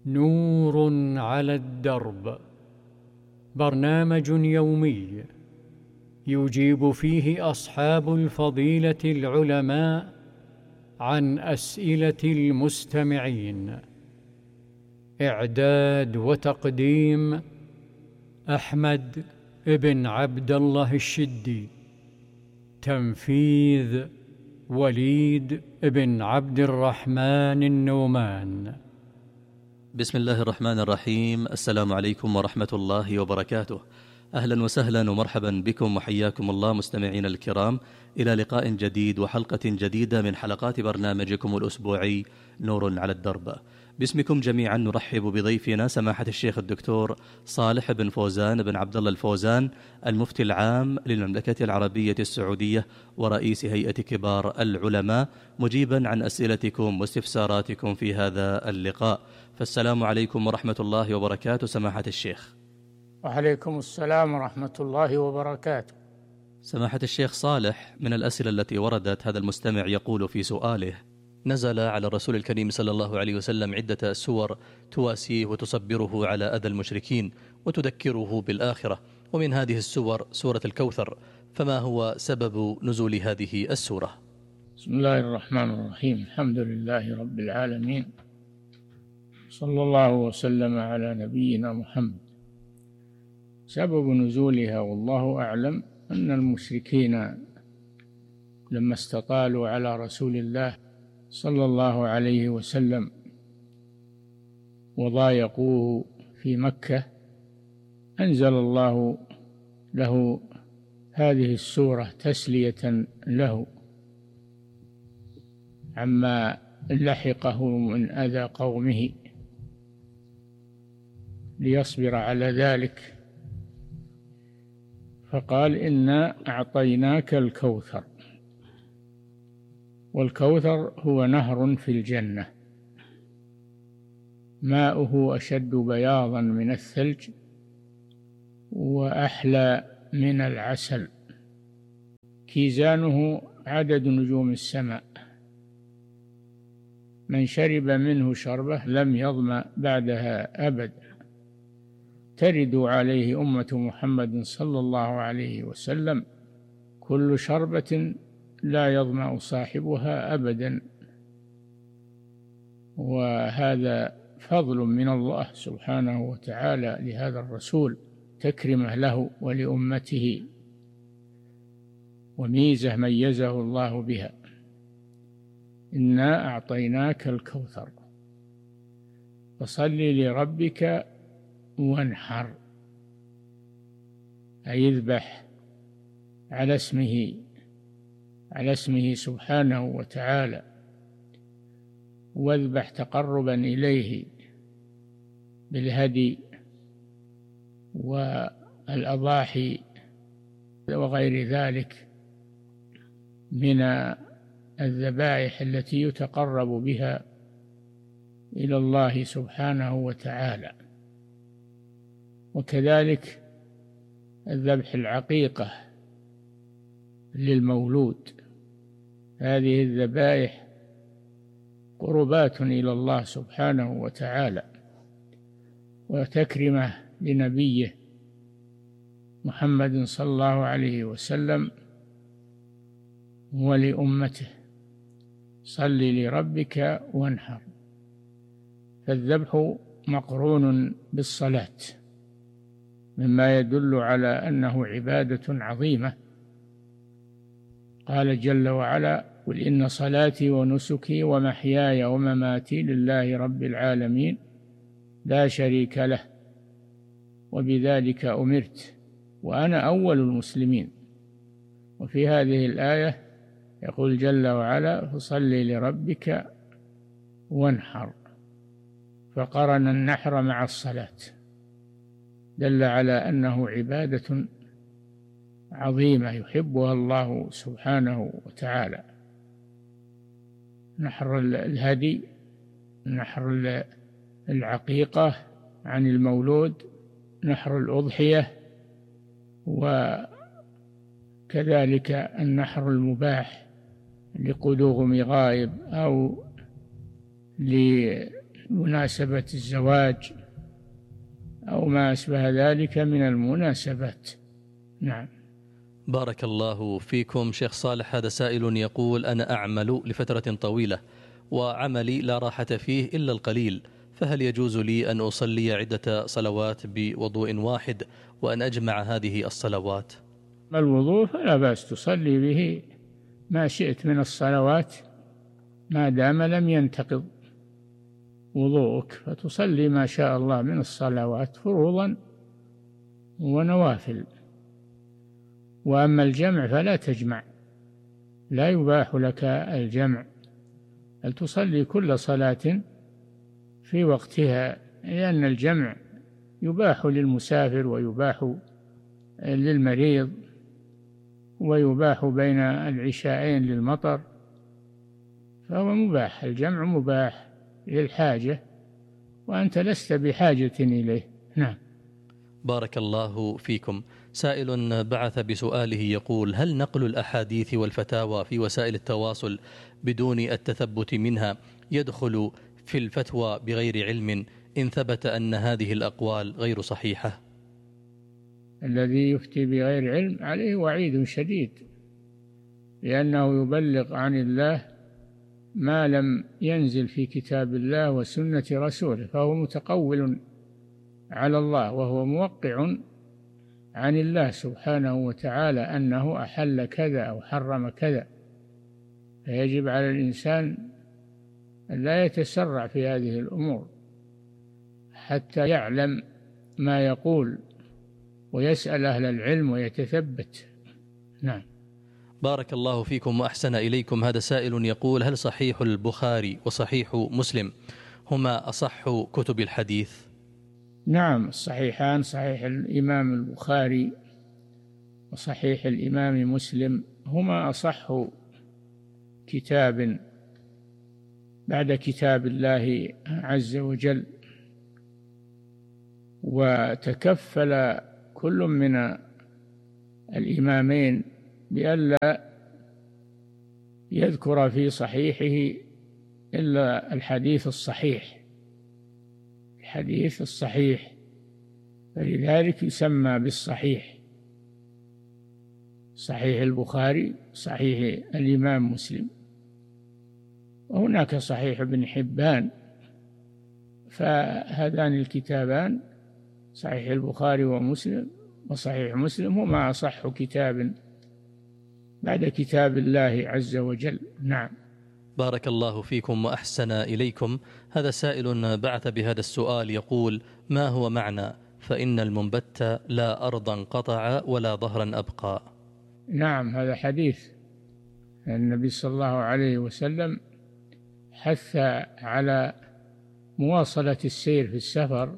نور على الدرب، برنامج يومي يجيب فيه أصحاب الفضيلة العلماء عن أسئلة المستمعين. إعداد وتقديم أحمد بن عبد الله الشدي. تنفيذ وليد بن عبد الرحمن النومان. بسم الله الرحمن الرحيم. السلام عليكم ورحمة الله وبركاته. أهلا وسهلا ومرحبا بكم وحياكم الله مستمعين الكرام إلى لقاء جديد وحلقة جديدة من حلقات برنامجكم الأسبوعي نور على الدرب. باسمكم جميعا نرحب بضيفنا سماحة الشيخ الدكتور صالح بن فوزان بن عبد الله الفوزان، المفتي العام للمملكة العربية السعودية ورئيس هيئة كبار العلماء، مجيبا عن أسئلتكم واستفساراتكم في هذا اللقاء. فالسلام عليكم ورحمة الله وبركاته سماحة الشيخ. وعليكم السلام ورحمة الله وبركاته. سماحة الشيخ صالح، من الأسئلة التي وردت هذا المستمع يقول في سؤاله: نزل على الرسول الكريم صلى الله عليه وسلم عدة سور تواسيه وتصبره على أذى المشركين وتذكره بالآخرة، ومن هذه السور سورة الكوثر، فما هو سبب نزول هذه السورة؟ بسم الله الرحمن الرحيم. الحمد لله رب العالمين، صلى الله وسلم على نبينا محمد. سبب نزولها والله أعلم أن المشركين لما استطالوا على رسول الله صلى الله عليه وسلم وضايقوه في مكة، أنزل الله له هذه السورة تسلية له عما لحقه من أذى قومه ليصبر على ذلك، فقال: إنا أعطيناك الكوثر. والكوثر هو نهر في الجنة، ماؤه أشد بياضا من الثلج وأحلى من العسل، كيزانه عدد نجوم السماء، من شرب منه شربة لم يظمأ بعدها أبدا، ترد عليه أمة محمد صلى الله عليه وسلم كل شربة لا يظمأ صاحبها أبدا. وهذا فضل من الله سبحانه وتعالى لهذا الرسول، تكرمه له ولأمته، وميزة ميزه الله بها. إنا أعطيناك الكوثر فصل لربك وانحر، أي اذبح على اسمه سبحانه وتعالى، واذبح تقربا إليه بالهدي والأضاحي وغير ذلك من الذبائح التي يتقرب بها إلى الله سبحانه وتعالى. وكذلك الذبح العقيقة للمولود، هذه الذبائح قربات إلى الله سبحانه وتعالى وتكرمة لنبيه محمد صلى الله عليه وسلم ولأمته. صل لربك وانحر، فالذبح مقرون بالصلاة، مما يدل على أنه عبادة عظيمة. قال جل وعلا: قل إن صلاتي ونسكي ومحياي ومماتي لله رب العالمين لا شريك له وبذلك أمرت وأنا أول المسلمين. وفي هذه الآية يقول جل وعلا: فصل لربك وانحر، فقرن النحر مع الصلاة، دل على أنه عبادة عظيمة يحبها الله سبحانه وتعالى. نحر الهدي، نحر العقيقة عن المولود، نحر الأضحية، وكذلك النحر المباح لقدوم غائب أو مناسبة الزواج أو ما أشبه ذلك من المناسبات. نعم. بارك الله فيكم شيخ صالح. هذا سائل يقول: أنا أعمل لفترة طويلة وعملي لا راحة فيه إلا القليل، فهل يجوز لي أن أصلي عدة صلوات بوضوء واحد وأن أجمع هذه الصلوات؟ الوضوء فلا بأس تصلي به ما شئت من الصلوات ما دام لم ينتقض وضوءك، فتصلي ما شاء الله من الصلوات فروضا ونوافل. وأما الجمع فلا تجمع، لا يباح لك الجمع، بل تصلي كل صلاة في وقتها، لأن الجمع يباح للمسافر ويباح للمريض ويباح بين العشاءين للمطر، فهو مباح، الجمع مباح للحاجة وأنت لست بحاجة إليه. نعم. بارك الله فيكم. سائل بعث بسؤاله يقول: هل نقل الأحاديث والفتاوى في وسائل التواصل بدون التثبت منها يدخل في الفتوى بغير علم إن ثبت أن هذه الأقوال غير صحيحة؟ الذي يفتي بغير علم عليه وعيد شديد، لأنه يبلغ عن الله ما لم ينزل في كتاب الله وسنة رسوله، فهو متقول على الله وهو موقع عن الله سبحانه وتعالى أنه أحل كذا أو حرم كذا، فيجب على الإنسان أن لا يتسرع في هذه الأمور حتى يعلم ما يقول ويسأل أهل العلم ويتثبت. نعم. بارك الله فيكم وأحسن إليكم. هذا سائل يقول: هل صحيح البخاري وصحيح مسلم هما أصح كتب الحديث؟ نعم، الصحيحان صحيح الإمام البخاري وصحيح الإمام مسلم هما أصح كتاب بعد كتاب الله عز وجل، وتكفل كل من الإمامين بألا يذكر في صحيحه إلا الحديث الصحيح، الحديث الصحيح، فلذلك يسمى بالصحيح، صحيح البخاري صحيح الإمام مسلم. وهناك صحيح ابن حبان، فهذان الكتابان صحيح البخاري ومسلم وصحيح مسلم هما أصح كتاب بعد كتاب الله عز وجل. نعم. بارك الله فيكم وأحسن إليكم. هذا سائل بعث بهذا السؤال يقول: ما هو معنى فإن المنبت لا أرضا قطع ولا ظهرا أبقى؟ نعم، هذا حديث النبي صلى الله عليه وسلم حث على مواصلة السير في السفر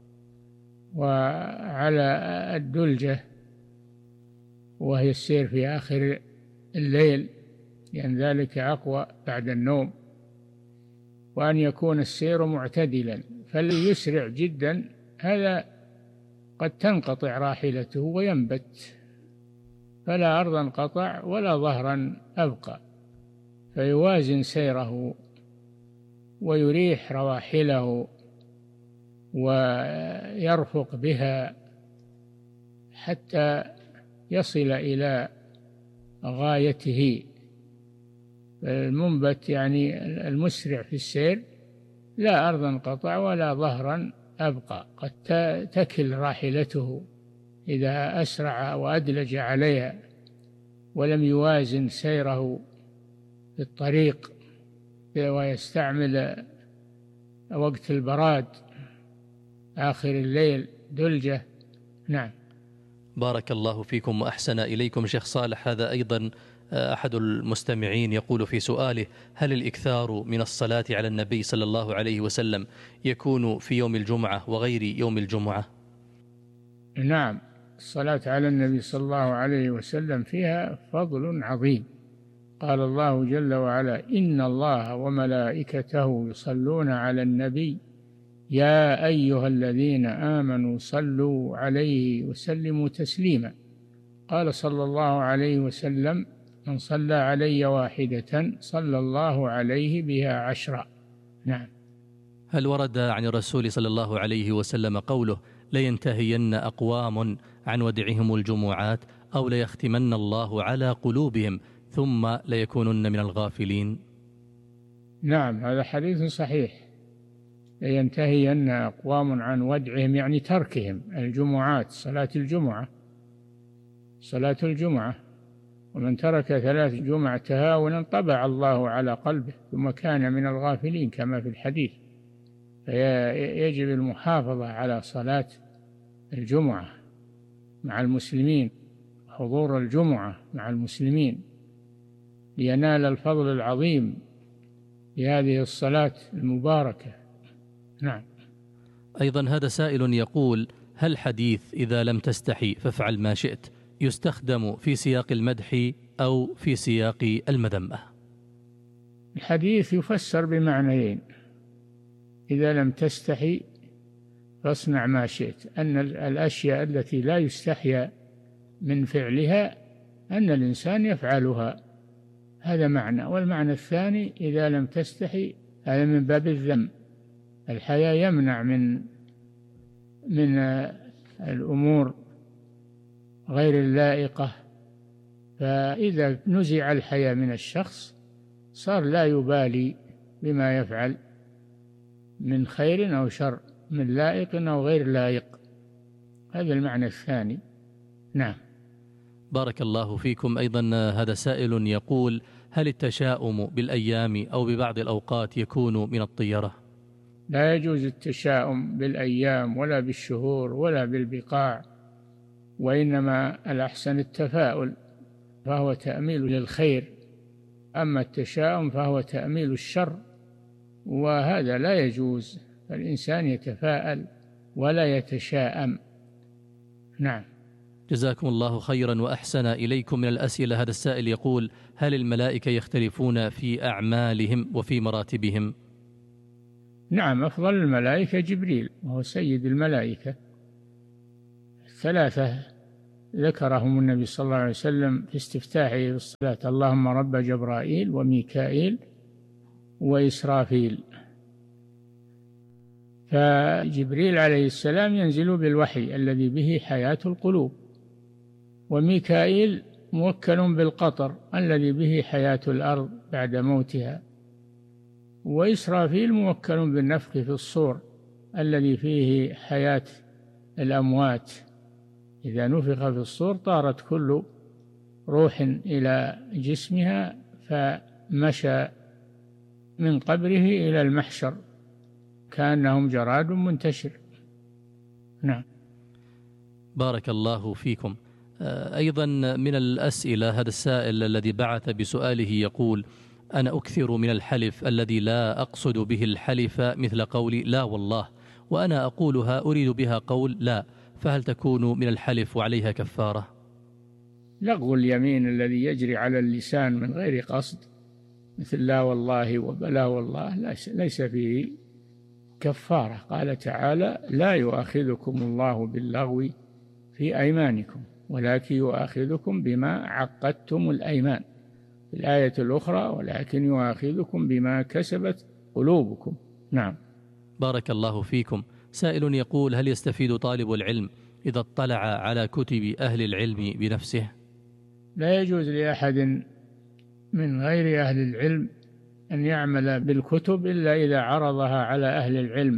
وعلى الدلجة وهي السير في آخر الليل، لأن ذلك أقوى بعد النوم، وأن يكون السير معتدلا، فالذي يسرع جدا هذا قد تنقطع راحلته وينبت، فلا أرضا قطع ولا ظهرا أبقى، فيوازن سيره ويريح رواحله ويرفق بها حتى يصل إلى غايته. المنبت يعني المسرع في السير لا أرضا قطع ولا ظهرا أبقى، قد تكل راحلته إذا أسرع وأدلج عليها ولم يوازن سيره في الطريق ويستعمل وقت البراد آخر الليل دلجة. نعم. بارك الله فيكم وأحسن إليكم شيخ صالح. هذا أيضا أحد المستمعين يقول في سؤاله: هل الإكثار من الصلاة على النبي صلى الله عليه وسلم يكون في يوم الجمعة وغير يوم الجمعة؟ نعم، الصلاة على النبي صلى الله عليه وسلم فيها فضل عظيم. قال الله جل وعلا: إن الله وملائكته يصلون على النبي يا أيها الذين آمنوا صلوا عليه وسلموا تسليما. قال صلى الله عليه وسلم: من صلى علي واحدة صلى الله عليه بها 10. نعم. هل ورد عن الرسول صلى الله عليه وسلم قوله لينتهين أقوام عن ودعهم الجمعات أو ليختمن الله على قلوبهم ثم ليكونن من الغافلين؟ نعم، هذا حديث صحيح. لينتهين أقوام عن ودعهم يعني تركهم الجمعات، صلاة الجمعة. ومن ترك 3 جمع تهاونا طبع الله على قلبه ثم كان من الغافلين كما في الحديث. فيجب المحافظة على صلاة الجمعة مع المسلمين، حضور الجمعة مع المسلمين لينال الفضل العظيم لهذه الصلاة المباركة. نعم. أيضا هذا سائل يقول: هل حديث إذا لم تستحي فافعل ما شئت يستخدم في سياق المدح أو في سياق المذمة؟ الحديث يفسر بمعنيين: إذا لم تستحي فاصنع ما شئت، أن الأشياء التي لا يستحيا من فعلها أن الإنسان يفعلها، هذا معنى. والمعنى الثاني: إذا لم تستحي، هذا من باب الذم. الحياء يمنع من الأمور غير اللائقة، فإذا نزع الحياء من الشخص صار لا يبالي بما يفعل من خير أو شر، من لائق أو غير لائق. هذا المعنى الثاني. نعم. بارك الله فيكم. أيضا هذا سائل يقول: هل التشاؤم بالأيام أو ببعض الأوقات يكون من الطيرة؟ لا يجوز التشاؤم بالأيام ولا بالشهور ولا بالبقاع، وإنما الأحسن التفاؤل، فهو تأميل للخير. أما التشاؤم فهو تأميل الشر، وهذا لا يجوز. الإنسان يتفاءل ولا يتشاءم. نعم. جزاكم الله خيرا وأحسن إليكم. من الأسئلة هذا السائل يقول: هل الملائكة يختلفون في أعمالهم وفي مراتبهم؟ نعم، أفضل الملائكة جبريل وهو سيد الملائكة. 3 ذكرهم النبي صلى الله عليه وسلم في استفتاحه بالصلاة: اللهم رب جبرائيل وميكائيل وإسرافيل. فجبريل عليه السلام ينزل بالوحي الذي به حياة القلوب، وميكائيل موكل بالقطر الذي به حياة الأرض بعد موتها، وإسرافيل موكل بالنفخ في الصور الذي فيه حياة الأموات. إذا نفخ في الصور طارت كل روح إلى جسمها، فمشى من قبره إلى المحشر كأنهم جراد منتشر. نعم. بارك الله فيكم. أيضا من الأسئلة هذا السائل الذي بعث بسؤاله يقول: أنا أكثر من الحلف الذي لا أقصد به الحلف، مثل قولي لا والله، وأنا أقولها أريد بها قول لا، فهل تكون من الحلف وعليها كفارة؟ لغو اليمين الذي يجري على اللسان من غير قصد، مثل لا والله وبلا والله، ليس فيه كفارة. قال تعالى: لا يؤاخذكم الله باللغو في أيمانكم ولكن يؤاخذكم بما عقدتم الأيمان. في الآية الأخرى: ولكن يؤاخذكم بما كسبت قلوبكم. نعم. بارك الله فيكم. سائل يقول: هل يستفيد طالب العلم إذا اطلع على كتب أهل العلم بنفسه؟ لا يجوز لأحد من غير أهل العلم أن يعمل بالكتب إلا إذا عرضها على أهل العلم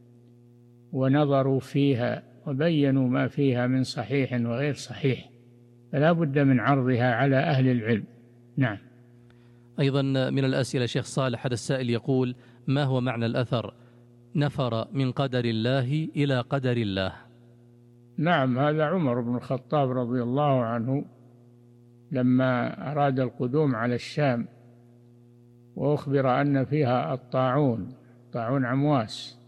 ونظروا فيها وبينوا ما فيها من صحيح وغير صحيح، فلا بد من عرضها على أهل العلم. نعم. أيضا من الأسئلة شيخ صالح هذا السائل يقول: ما هو معنى الأثر نفر من قدر الله إلى قدر الله؟ نعم، هذا عمر بن الخطاب رضي الله عنه لما أراد القدوم على الشام وأخبر أن فيها الطاعون، طاعون عمواس،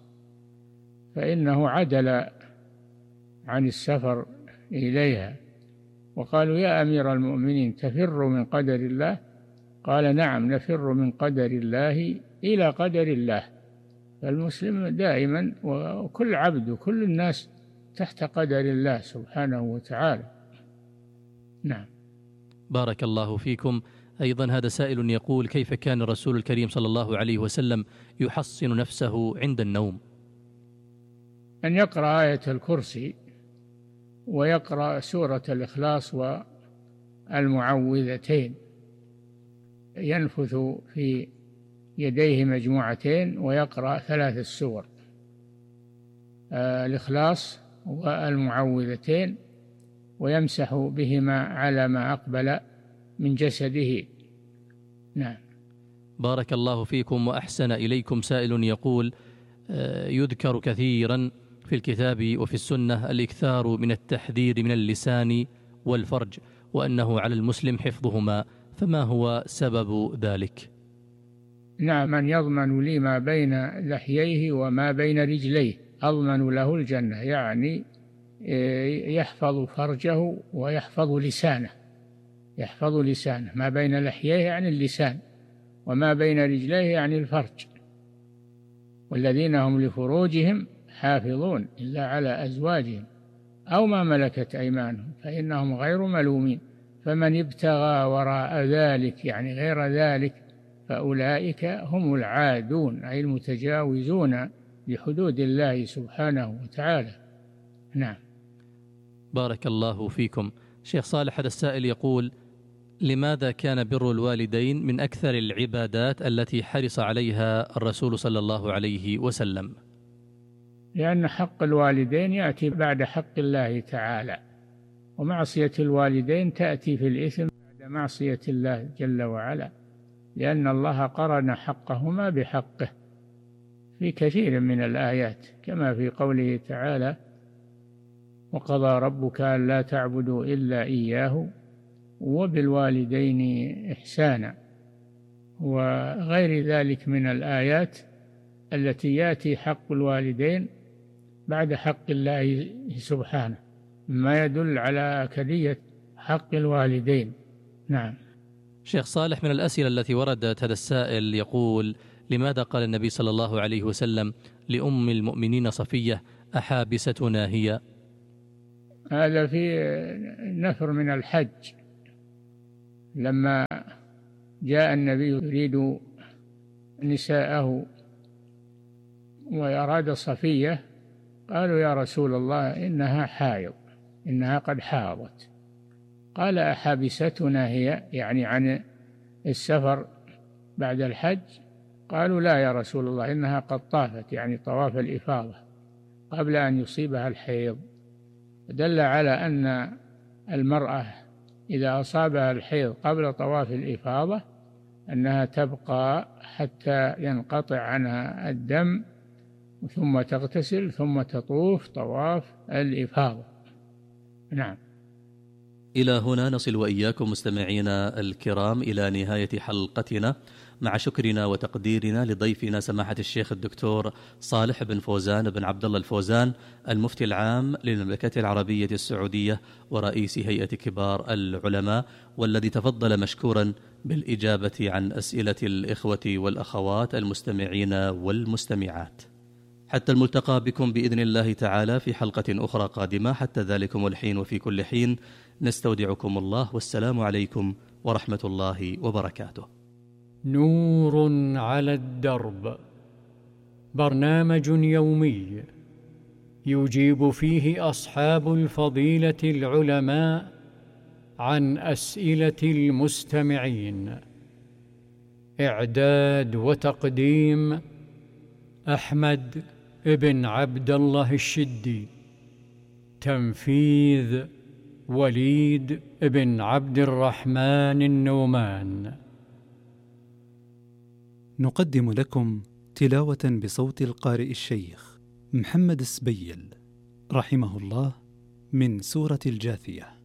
فإنه عدل عن السفر إليها، وقالوا: يا أمير المؤمنين تفر من قدر الله؟ قال: نعم، نفر من قدر الله إلى قدر الله. فالمسلم دائما وكل عبد وكل الناس تحت قدر الله سبحانه وتعالى. نعم. بارك الله فيكم. أيضا هذا سائل يقول: كيف كان الرسول الكريم صلى الله عليه وسلم يحصن نفسه عند النوم؟ أن يقرأ آية الكرسي ويقرأ سورة الإخلاص والمعوذتين، ينفث في يديه مجموعتين ويقرأ 3 سور، الإخلاص والمعوذتين، ويمسح بهما على ما أقبل من جسده. نعم. بارك الله فيكم وأحسن إليكم. سائل يقول: يذكر كثيرا في الكتاب وفي السنة الإكثار من التحذير من اللسان والفرج، وأنه على المسلم حفظهما، فما هو سبب ذلك؟ نعم، من يضمن لي ما بين لحييه وما بين رجليه أضمن له الجنة، يعني يحفظ فرجه ويحفظ لسانه. يحفظ لسانه، ما بين لحييه يعني اللسان، وما بين رجليه يعني الفرج. والذين هم لفروجهم حافظون إلا على أزواجهم أو ما ملكت أيمانهم فإنهم غير ملومين، فمن ابتغى وراء ذلك يعني غير ذلك فأولئك هم العادون، أي المتجاوزون لحدود الله سبحانه وتعالى. نعم. بارك الله فيكم. شيخ صالح، هذا السائل يقول: لماذا كان بر الوالدين من أكثر العبادات التي حرص عليها الرسول صلى الله عليه وسلم؟ لأن حق الوالدين يأتي بعد حق الله تعالى، ومعصية الوالدين تأتي في الإثم بعد معصية الله جل وعلا، لأن الله قرن حقهما بحقه في كثير من الآيات، كما في قوله تعالى: وقضى ربك ألا تعبدوا إلا إياه وبالوالدين إحسانا، وغير ذلك من الآيات التي يأتي حق الوالدين بعد حق الله سبحانه، ما يدل على أكدية حق الوالدين. نعم. شيخ صالح، من الأسئلة التي وردت هذا السائل يقول: لماذا قال النبي صلى الله عليه وسلم لأم المؤمنين صفية: أحابستنا هي؟ هذا في نفر من الحج، لما جاء النبي يريد نساءه وأراد صفية، قالوا: يا رسول الله إنها حائض، إنها قد حاضت. قال: أحابستنا هي، يعني عن السفر بعد الحج؟ قالوا: لا يا رسول الله، إنها قد طافت، يعني طواف الإفاضة، قبل أن يصيبها الحيض. دل على أن المرأة إذا أصابها الحيض قبل طواف الإفاضة أنها تبقى حتى ينقطع عنها الدم، ثم تغتسل، ثم تطوف طواف الإفاضة. نعم. إلى هنا نصل وإياكم مستمعينا الكرام إلى نهاية حلقتنا، مع شكرنا وتقديرنا لضيفنا سماحة الشيخ الدكتور صالح بن فوزان بن عبد الله الفوزان، المفتي العام للمملكة العربية السعودية ورئيس هيئة كبار العلماء، والذي تفضل مشكورا بالإجابة عن أسئلة الإخوة والأخوات المستمعين والمستمعات. حتى الملتقى بكم بإذن الله تعالى في حلقة أخرى قادمة، حتى ذلكم الحين وفي كل حين نستودعكم الله، والسلام عليكم ورحمة الله وبركاته. نور على الدرب، برنامج يومي يجيب فيه أصحاب الفضيلة العلماء عن أسئلة المستمعين. إعداد وتقديم أحمد بن عبد الله الشدي. تنفيذ وليد بن عبد الرحمن النومان. نقدم لكم تلاوة بصوت القارئ الشيخ محمد السبيل رحمه الله من سورة الجاثية.